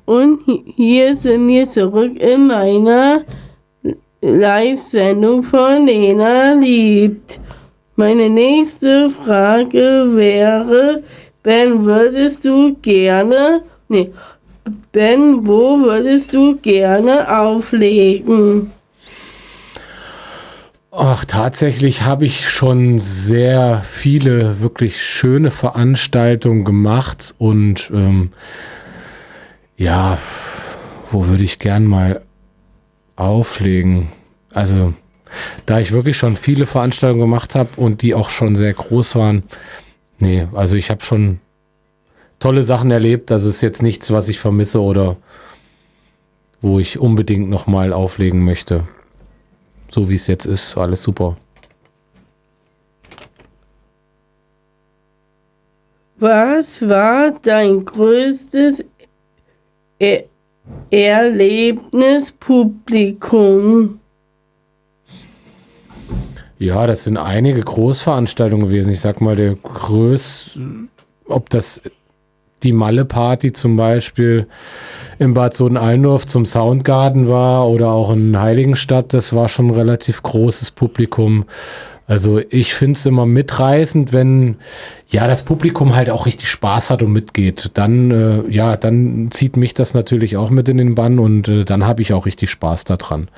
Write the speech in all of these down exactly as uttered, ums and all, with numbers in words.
Und hier sind wir zurück in meiner Live-Sendung von Lena liebt. Meine nächste Frage wäre, Ben, würdest du gerne, nee, Ben, wo würdest du gerne auflegen? Ach, tatsächlich habe ich schon sehr viele wirklich schöne Veranstaltungen gemacht und ähm, ja, wo würde ich gern mal auflegen? Also, da ich wirklich schon viele Veranstaltungen gemacht habe und die auch schon sehr groß waren, nee, also ich habe schon tolle Sachen erlebt. Das ist jetzt nichts, was ich vermisse oder wo ich unbedingt nochmal auflegen möchte. So wie es jetzt ist, alles super. Was war dein größtes er- Erlebnis Publikum? Ja, das sind einige Großveranstaltungen gewesen. Ich sag mal, der größ, ob das die Malle-Party zum Beispiel in Bad Sohn-Allendorf zum Soundgarden war oder auch in Heiligenstadt, das war schon ein relativ großes Publikum. Also ich finde es immer mitreißend, wenn ja das Publikum halt auch richtig Spaß hat und mitgeht. Dann äh, ja, dann zieht mich das natürlich auch mit in den Bann und äh, dann habe ich auch richtig Spaß daran.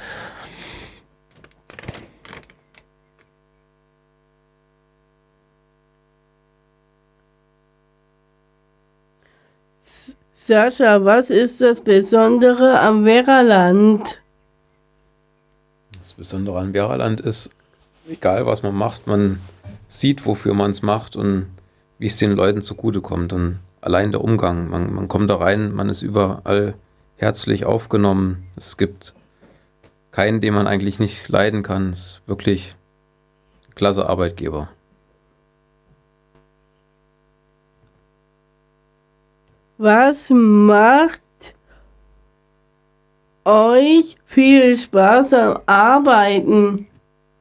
Sascha, was ist das Besondere am Werraland? Das Besondere an Werraland ist, egal was man macht, man sieht, wofür man es macht und wie es den Leuten zugutekommt. Und allein der Umgang, man, man kommt da rein, man ist überall herzlich aufgenommen. Es gibt keinen, den man eigentlich nicht leiden kann. Es ist wirklich ein klasse Arbeitgeber. Was macht euch viel Spaß am Arbeiten?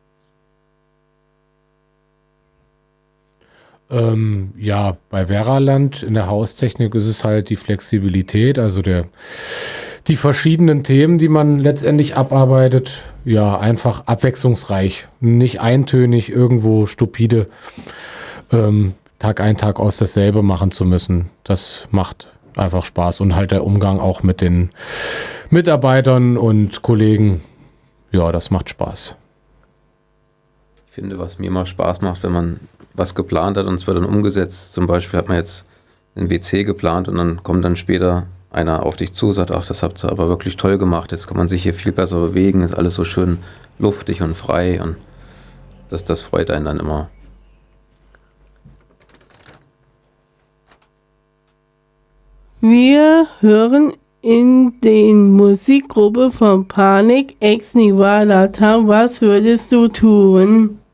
Ähm, ja, bei Werraland in der Haustechnik ist es halt die Flexibilität, also der, die verschiedenen Themen, die man letztendlich abarbeitet, ja, einfach abwechslungsreich, nicht eintönig, irgendwo stupide, ähm, Tag ein, Tag aus dasselbe machen zu müssen. Das macht einfach Spaß und halt der Umgang auch mit den Mitarbeitern und Kollegen, ja, das macht Spaß. Ich finde, was mir immer Spaß macht, wenn man was geplant hat und es wird dann umgesetzt. Zum Beispiel hat man jetzt einen W C geplant und dann kommt dann später einer auf dich zu und sagt, ach, das habt ihr aber wirklich toll gemacht, jetzt kann man sich hier viel besser bewegen, ist alles so schön luftig und frei und das, das freut einen dann immer. Wir hören in den Musikgruppe von Panik Ex Nivalata. Was würdest du tun?